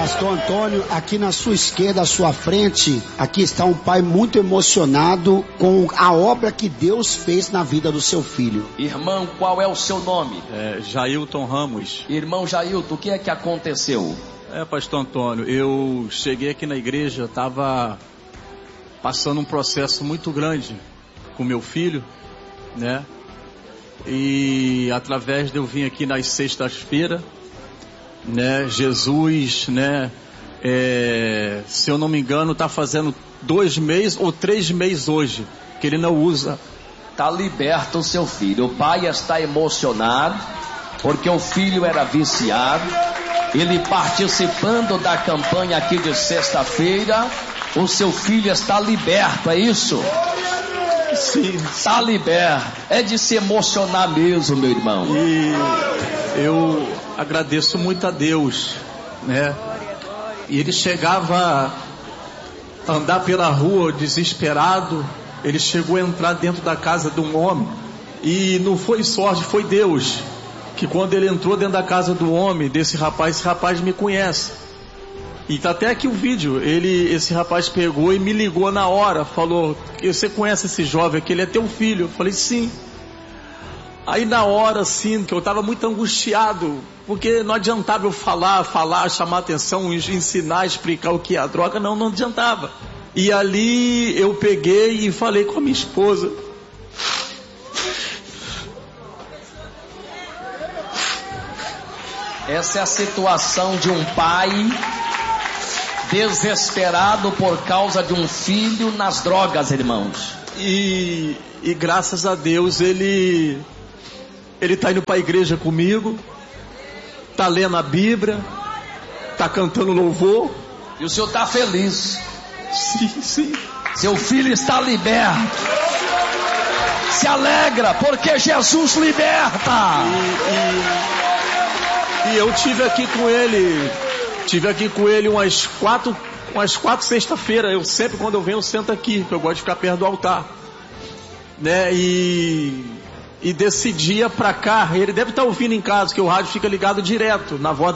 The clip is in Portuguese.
Pastor Antônio, aqui na sua esquerda, à sua frente, aqui está um pai muito emocionado com a obra que Deus fez na vida do seu filho. Irmão, qual é o seu nome? Jailton Ramos. Irmão Jailton, o que é que aconteceu? Pastor Antônio, eu cheguei aqui na igreja, estava passando um processo muito grande com meu filho, né? E através de eu vir aqui nas sextas-feiras, né, Jesus, né, se eu não me engano, está fazendo 2 meses ou 3 meses hoje, que ele não usa. Está liberto o seu filho. O pai está emocionado, porque o filho era viciado. Ele participando da campanha aqui de sexta-feira, o seu filho está liberto, é isso? Sim. Está liberto. É de se emocionar mesmo, meu irmão. E eu agradeço muito a Deus, né? E ele chegava a andar pela rua desesperado. Ele chegou a entrar dentro da casa de um homem. E não foi sorte, foi Deus. Que quando ele entrou dentro da casa do homem, esse rapaz me conhece. E tá até aqui o vídeo. Esse rapaz pegou e me ligou na hora. Falou: você conhece esse jovem aqui? Ele é teu filho. Eu falei: sim. Aí na hora, assim, que eu estava muito angustiado, porque não adiantava eu falar, chamar atenção, ensinar, explicar o que é a droga, não adiantava. E ali eu peguei e falei com a minha esposa. Essa é a situação de um pai desesperado por causa de um filho nas drogas, irmãos. E graças a Deus ele está indo para a igreja comigo, está lendo a Bíblia, está cantando louvor. E o senhor está feliz? Sim. Seu filho está liberto. Se alegra, porque Jesus liberta. E eu tive aqui com ele umas quatro sexta-feiras. Eu sempre, quando eu venho, eu sento aqui, porque eu gosto de ficar perto do altar, né? E desse dia pra cá, ele deve estar ouvindo em casa, que o rádio fica ligado direto na voz